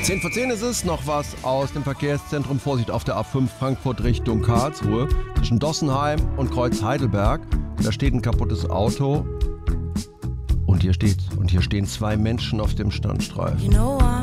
10 vor 10 ist es, noch was aus dem Verkehrszentrum. Vorsicht auf der A5 Frankfurt Richtung Karlsruhe. Zwischen Dossenheim und Kreuz Heidelberg. Da steht ein kaputtes Auto. Und hier stehen 2 Menschen auf dem Standstreifen.